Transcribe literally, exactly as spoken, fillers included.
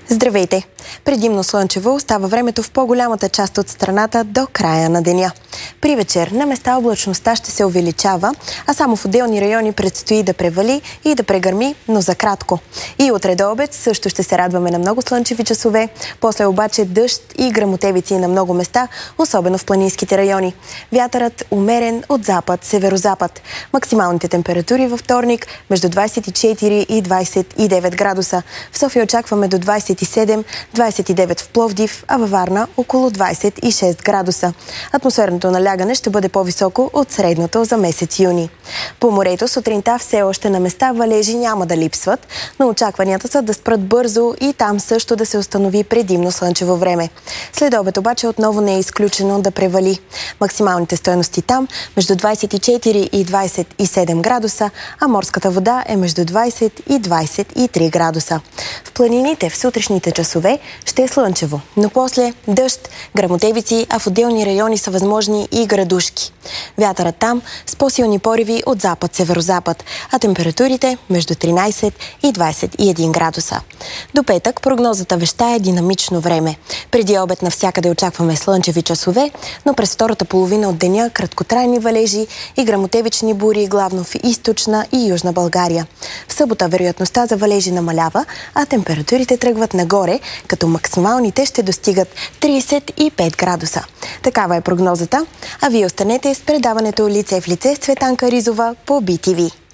Здравейте! Предимно слънчево остава времето в по-голямата част от страната до края на деня. При вечер на места облачността ще се увеличава, а само в отделни райони предстои да превали и да прегърми, но за кратко. И утре до обед също ще се радваме на много слънчеви часове, после обаче дъжд и гръмотевици на много места, особено в планинските райони. Вятърът умерен от запад, северозапад. Максималните температури във вторник между двадесет и четири и двадесет и девет градуса. В София очакваме до двадесет и седем - двадесет и девет в Пловдив, а във Варна около двадесет и шест градуса. Атмосферното налягане ще бъде по-високо от средното за месец юни. По морето сутринта все още на места валежи няма да липсват, но очакванията са да спрат бързо и там също да се установи предимно слънчево време. След обед обаче отново не е изключено да превали. Максималните стойности там между двадесет и четири и двадесет и седем градуса, а морската вода е между двадесет и двадесет и три градуса. В планините в сутрешните часове ще е слънчево, но после дъжд, гръмотевици, а в отделни райони са възможни и градушки. Вятърът там с по-силни пориви от запад-северозапад, а температурите между тринадесет и двадесет и един градуса. До петък прогнозата вещае динамично време. Преди обед навсякъде очакваме слънчеви часове, но през втората половина от деня краткотрайни валежи и гръмотевични бури, главно в източна и южна България. В събота вероятността за валежи намалява, а температурите тръгват нагоре, като максималните ще достигат тридесет и пет градуса. Такава е прогнозата, а вие останете с предаването Лице в лице с Цветанка Ризова по Би Ти Ви.